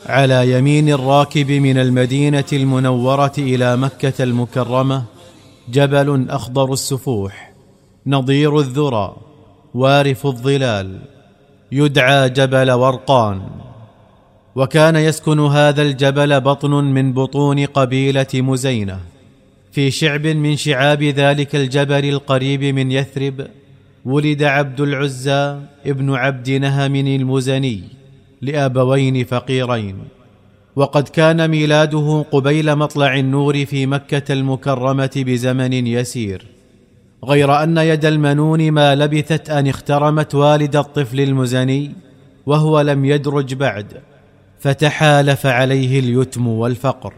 على يمين الراكب من المدينة المنورة إلى مكة المكرمة جبل أخضر السفوح نضير الذرى وارف الظلال يدعى جبل ورقان. وكان يسكن هذا الجبل بطن من بطون قبيلة مزينة في شعب من شعاب ذلك الجبل القريب من يثرب. ولد عبد العزى ابن عبد نهم المزني لأبوين فقيرين، وقد كان ميلاده قبيل مطلع النور في مكة المكرمة بزمن يسير، غير أن يد المنون ما لبثت أن اخترمت والد الطفل المزني وهو لم يدرج بعد، فتحالف عليه اليتم والفقر.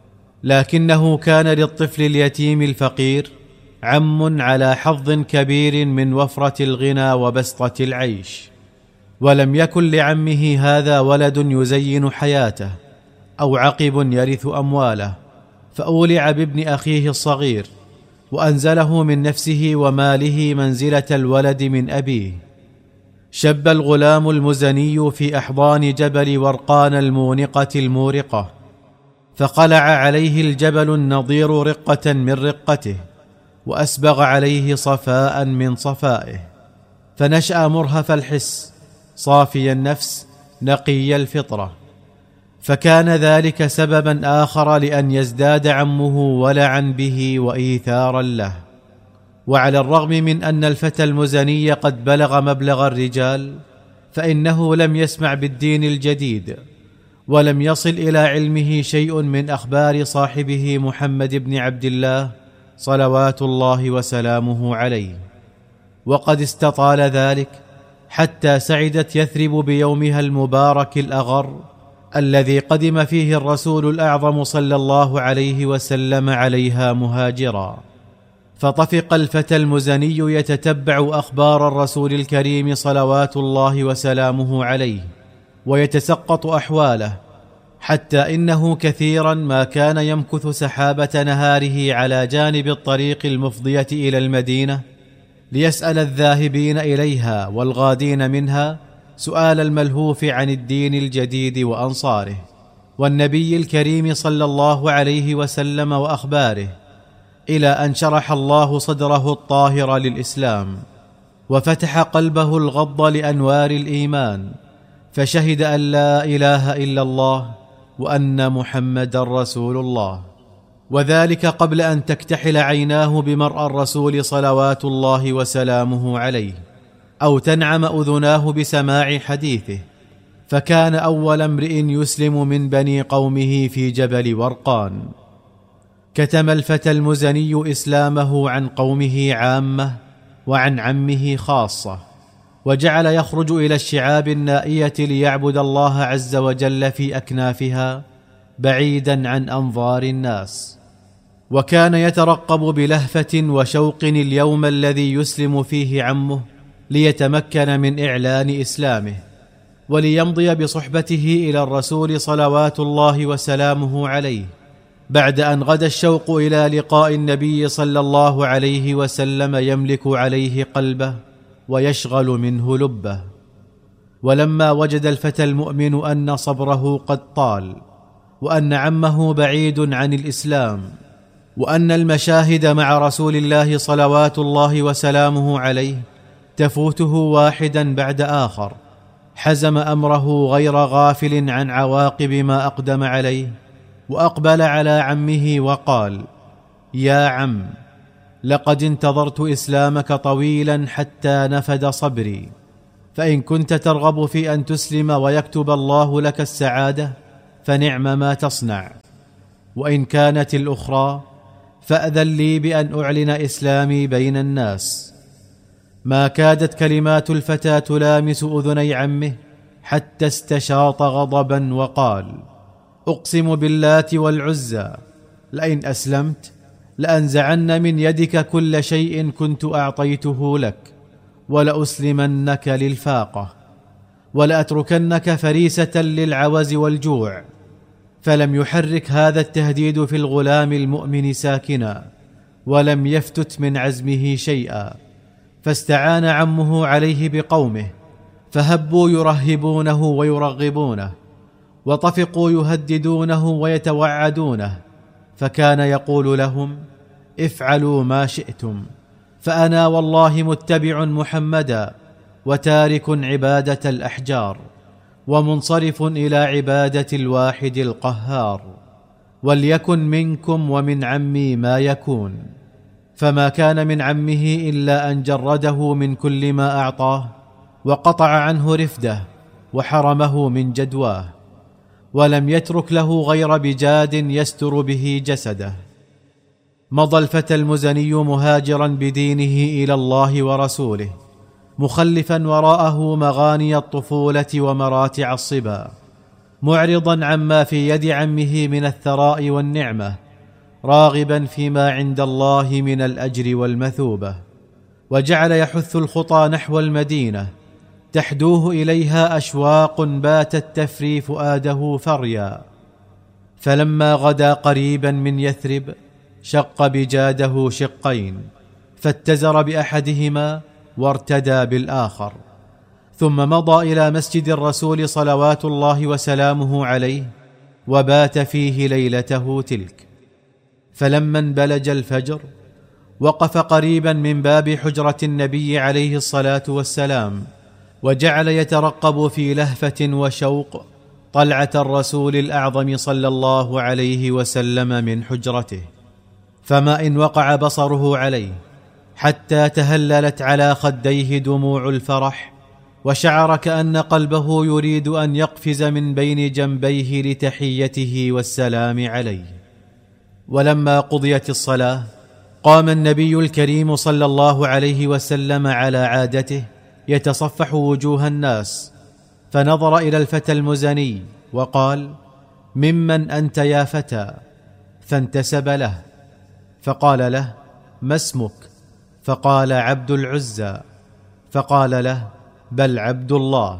لكنه كان للطفل اليتيم الفقير عم على حظ كبير من وفرة الغنى وبسطة العيش، ولم يكن لعمه هذا ولد يزين حياته أو عقب يرث أمواله، فأولع بابن أخيه الصغير وأنزله من نفسه وماله منزلة الولد من أبيه. شب الغلام المزني في أحضان جبل ورقان المونقة المورقة، فقلع عليه الجبل النضير رقة من رقته، وأسبغ عليه صفاء من صفائه، فنشأ مرهف الحس صافي النفس نقي الفطرة. فكان ذلك سببا آخر لأن يزداد عمه ولعا به وإيثارا له. وعلى الرغم من أن الفتى المزني قد بلغ مبلغ الرجال، فإنه لم يسمع بالدين الجديد، ولم يصل إلى علمه شيء من أخبار صاحبه محمد بن عبد الله صلوات الله وسلامه عليه. وقد استطال ذلك حتى سعدت يثرب بيومها المبارك الأغر الذي قدم فيه الرسول الأعظم صلى الله عليه وسلم عليها مهاجرا. فطفق الفتى المزني يتتبع أخبار الرسول الكريم صلوات الله وسلامه عليه ويتسقط أحواله، حتى إنه كثيرا ما كان يمكث سحابة نهاره على جانب الطريق المفضية إلى المدينة ليسأل الذاهبين إليها والغادين منها سؤال الملهوف عن الدين الجديد وأنصاره والنبي الكريم صلى الله عليه وسلم وأخباره، إلى أن شرح الله صدره الطاهر للإسلام وفتح قلبه الغض لأنوار الإيمان، فشهد أن لا إله إلا الله وأن محمد رسول الله، وذلك قبل أن تكتحل عيناه بمرأى الرسول صلوات الله وسلامه عليه، أو تنعم أذناه بسماع حديثه. فكان أول امرئ يسلم من بني قومه في جبل ورقان. كتم الفتى المزني إسلامه عن قومه عامة وعن عمه خاصة، وجعل يخرج إلى الشعاب النائية ليعبد الله عز وجل في أكنافها بعيدا عن أنظار الناس. وكان يترقب بلهفة وشوق اليوم الذي يسلم فيه عمه ليتمكن من إعلان إسلامه، وليمضي بصحبته إلى الرسول صلوات الله وسلامه عليه، بعد أن غدا الشوق إلى لقاء النبي صلى الله عليه وسلم يملك عليه قلبه ويشغل منه لبه. ولما وجد الفتى المؤمن أن صبره قد طال، وأن عمه بعيد عن الإسلام، وأن المشاهد مع رسول الله صلوات الله وسلامه عليه تفوته واحدا بعد آخر، حزم أمره غير غافل عن عواقب ما أقدم عليه، وأقبل على عمه وقال: يا عم، لقد انتظرت إسلامك طويلا حتى نفد صبري، فإن كنت ترغب في أن تسلم ويكتب الله لك السعادة فنعم ما تصنع، وإن كانت الأخرى فأذن لي بأن أعلن إسلامي بين الناس. ما كادت كلمات الفتى تلامس أذني عمه حتى استشاط غضبا وقال: أقسم باللات والعزى لئن أسلمت لأنزعن من يدك كل شيء كنت أعطيته لك، ولأسلمنك للفاقة، ولأتركنك فريسة للعوز والجوع. فلم يحرك هذا التهديد في الغلام المؤمن ساكنا، ولم يفتت من عزمه شيئا، فاستعان عمه عليه بقومه، فهبوا يرهبونه ويرغبونه، وطفقوا يهددونه ويتوعدونه، فكان يقول لهم: افعلوا ما شئتم، فأنا والله متبع محمدا وتارك عبادة الأحجار ومنصرف إلى عبادة الواحد القهار، وليكن منكم ومن عمي ما يكون. فما كان من عمه إلا أن جرده من كل ما أعطاه، وقطع عنه رفده وحرمه من جدواه، ولم يترك له غير بجاد يستر به جسده. مضى الفتى المزني مهاجرا بدينه إلى الله ورسوله، مخلفا وراءه مغاني الطفولة ومراتع الصبا، معرضا عما في يد عمه من الثراء والنعمة، راغبا فيما عند الله من الأجر والمثوبة. وجعل يحث الخطى نحو المدينة، تحدوه إليها أشواق باتت تفري فؤاده فريا. فلما غدا قريبا من يثرب، شق بجاده شقين، فاتزر بأحدهما وارتدى بالآخر، ثم مضى إلى مسجد الرسول صلوات الله وسلامه عليه، وبات فيه ليلته تلك. فلما انبلج الفجر، وقف قريبا من باب حجرة النبي عليه الصلاة والسلام، وجعل يترقب في لهفة وشوق طلعة الرسول الأعظم صلى الله عليه وسلم من حجرته. فما إن وقع بصره عليه حتى تهللت على خديه دموع الفرح، وشعر كأن قلبه يريد أن يقفز من بين جنبيه لتحيته والسلام عليه. ولما قضيت الصلاة، قام النبي الكريم صلى الله عليه وسلم على عادته يتصفح وجوه الناس، فنظر إلى الفتى المزني وقال: ممن أنت يا فتى؟ فانتسب له، فقال له: ما اسمك؟ فقال: عبد العزى. فقال له: بل عبد الله.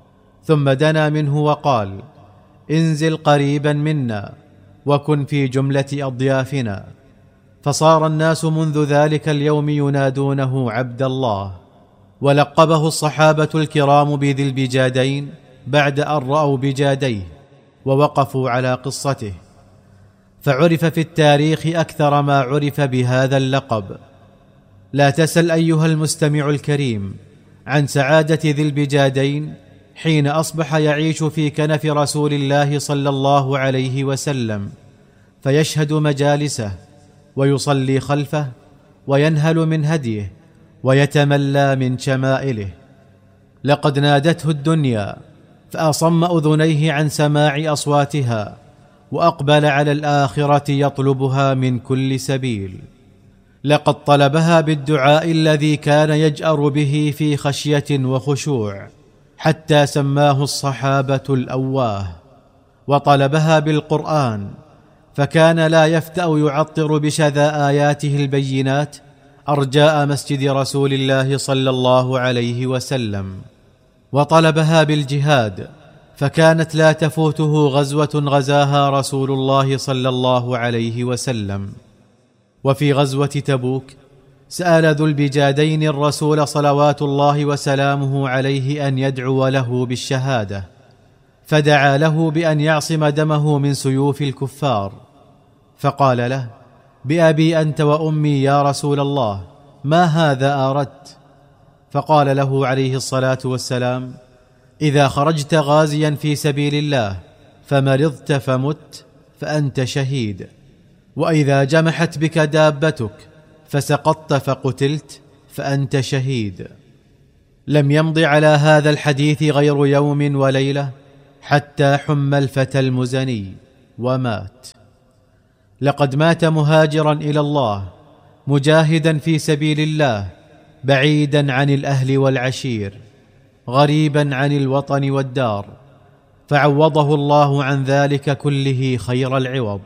ثم دنا منه وقال: انزل قريبا منا وكن في جملة أضيافنا. فصار الناس منذ ذلك اليوم ينادونه عبد الله، ولقبه الصحابة الكرام بذي البجادين بعد أن رأوا بجاديه ووقفوا على قصته، فعرف في التاريخ أكثر ما عرف بهذا اللقب. لا تسل أيها المستمع الكريم عن سعادة ذي البجادين حين أصبح يعيش في كنف رسول الله صلى الله عليه وسلم، فيشهد مجالسه ويصلي خلفه وينهل من هديه ويتملى من شمائله. لقد نادته الدنيا فأصم أذنيه عن سماع أصواتها، وأقبل على الآخرة يطلبها من كل سبيل. لقد طلبها بالدعاء الذي كان يجأر به في خشية وخشوع، حتى سماه الصحابة الأواه. وطلبها بالقرآن، فكان لا يفتأ يعطر بشذا آياته البينات أرجاء مسجد رسول الله صلى الله عليه وسلم. وطلبها بالجهاد، فكانت لا تفوته غزوة غزاها رسول الله صلى الله عليه وسلم. وفي غزوة تبوك سأل ذو البجادين الرسول صلوات الله وسلامه عليه أن يدعو له بالشهادة، فدعا له بأن يعصم دمه من سيوف الكفار، فقال له: بأبي أنت وأمي يا رسول الله، ما هذا أردت؟ فقال له عليه الصلاة والسلام: إذا خرجت غازيا في سبيل الله فمرضت فمت فأنت شهيد، وإذا جمحت بك دابتك فسقطت فقتلت فأنت شهيد. لم يمض على هذا الحديث غير يوم وليلة حتى حم الفتى المزني ومات. لقد مات مهاجرا إلى الله، مجاهدا في سبيل الله، بعيدا عن الأهل والعشير، غريبا عن الوطن والدار، فعوضه الله عن ذلك كله خير العوض.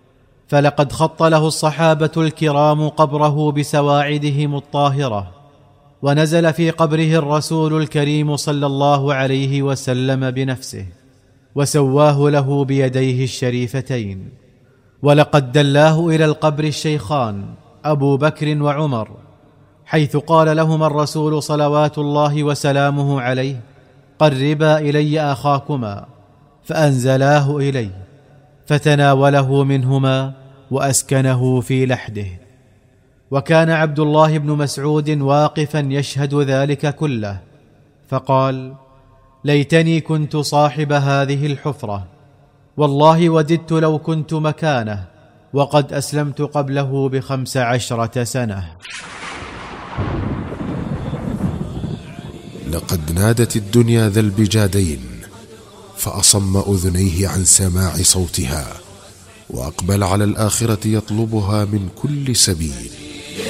فلقد خط له الصحابة الكرام قبره بسواعدهم الطاهرة، ونزل في قبره الرسول الكريم صلى الله عليه وسلم بنفسه، وسواه له بيديه الشريفتين. ولقد دلاه إلى القبر الشيخان أبو بكر وعمر، حيث قال لهما الرسول صلوات الله وسلامه عليه: قربا إلي أخاكما. فأنزلاه إليه فتناوله منهما وأسكنه في لحده. وكان عبد الله بن مسعود واقفا يشهد ذلك كله، فقال: ليتني كنت صاحب هذه الحفرة، والله وددت لو كنت مكانه وقد أسلمت قبله ب15 سنة. لقد نادت الدنيا ذا البجادين فأصم أذنيه عن سماع صوتها، وأقبل على الآخرة يطلبها من كل سبيل.